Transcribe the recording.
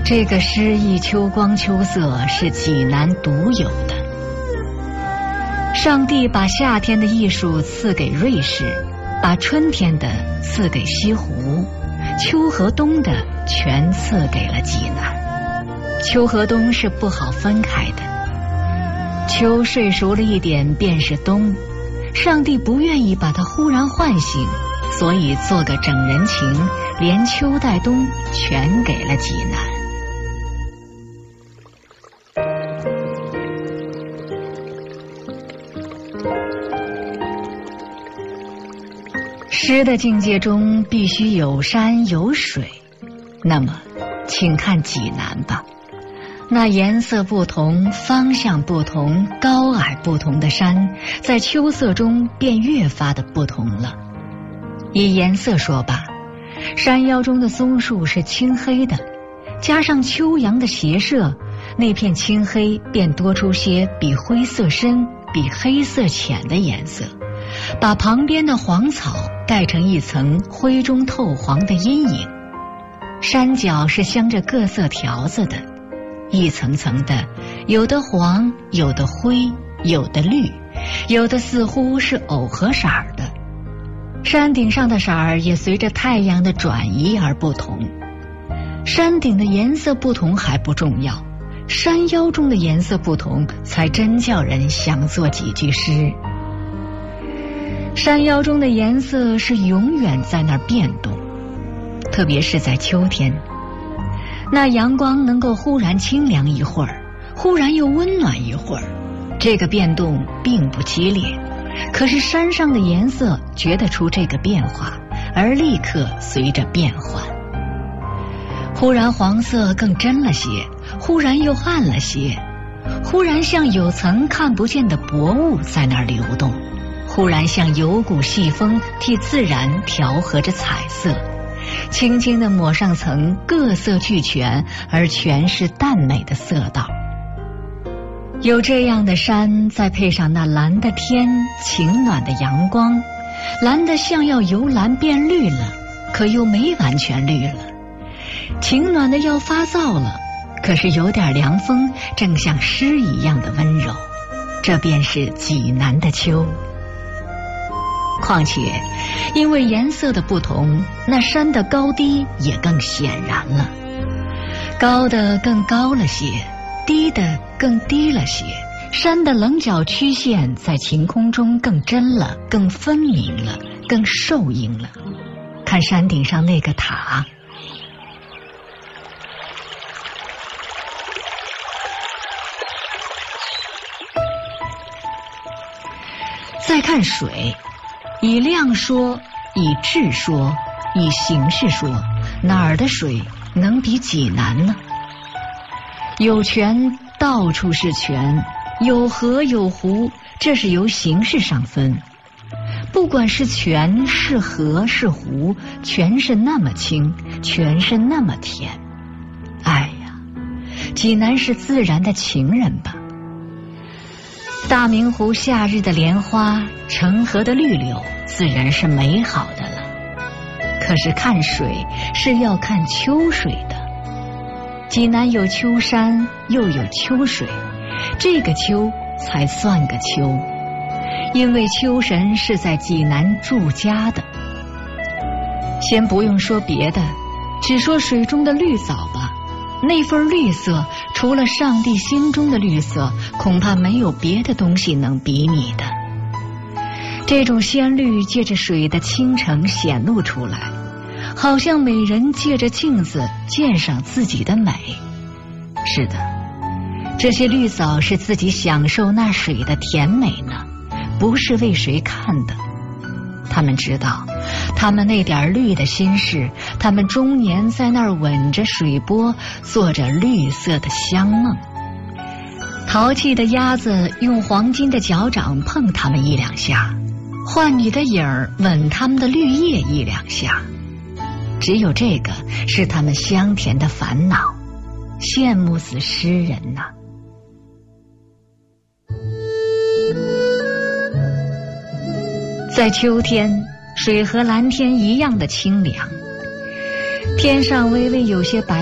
这个诗意秋光秋色是济南独有的。上帝把夏天的艺术赐给瑞士，把春天的赐给西湖，秋和冬的全赐给了济南。秋和冬是不好分开的，秋睡熟了一点便是冬，上帝不愿意把它忽然唤醒，所以做个整人情，连秋带冬全给了济南。诗的境界中必须有山有水，那么请看济南吧。那颜色不同、方向不同、高矮不同的山，在秋色中便越发的不同了。以颜色说吧，山腰中的松树是青黑的，加上秋阳的斜射，那片青黑便多出些比灰色深、比黑色浅的颜色，把旁边的黄草盖成一层灰中透黄的阴影。山脚是镶着各色条子的，一层层的，有的黄，有的灰，有的绿，有的似乎是藕荷色的。山顶上的色儿也随着太阳的转移而不同。山顶的颜色不同还不重要，山腰中的颜色不同才真叫人想做几句诗。山腰中的颜色是永远在那儿变动，特别是在秋天，那阳光能够忽然清凉一会儿，忽然又温暖一会儿，这个变动并不激烈，可是山上的颜色觉得出这个变化，而立刻随着变换。忽然黄色更真了些，忽然又暗了些，忽然像有层看不见的薄雾在那儿流动，忽然像有股细风替自然调和着彩色，轻轻地抹上层各色俱全而全是淡美的色道。有这样的山，再配上那蓝的天、晴暖的阳光，蓝的像要由蓝变绿了，可又没完全绿了；晴暖的要发燥了，可是有点凉风，正像诗一样的温柔。这便是济南的秋。况且因为颜色的不同，那山的高低也更显然了，高的更高了些，低的更低了些，山的棱角曲线在晴空中更真了，更分明了，更受映了。看山顶上那个塔，再看水，以量说，以质说，以形式说，哪儿的水能比济南呢？有泉，到处是泉；有河有湖，这是由形式上分。不管是泉是河是湖，全是那么清，全是那么甜。哎呀，济南是自然的情人吧。大明湖夏日的莲花，澄河的绿柳，自然是美好的了。可是看水是要看秋水的。济南有秋山，又有秋水，这个秋才算个秋，因为秋神是在济南住家的。先不用说别的，只说水中的绿藻吧。那份绿色，除了上帝心中的绿色，恐怕没有别的东西能比拟的。这种鲜绿借着水的清澄显露出来，好像美人借着镜子鉴赏自己的美。是的，这些绿藻是自己享受那水的甜美呢，不是为谁看的。他们知道，他们那点绿的心事，他们终年在那儿吻着水波，做着绿色的香梦。淘气的鸭子用黄金的脚掌碰他们一两下，浣女的影儿吻他们的绿叶一两下。只有这个是他们香甜的烦恼，羡慕死诗人呐。在秋天，水和蓝天一样的清凉，天上微微有些白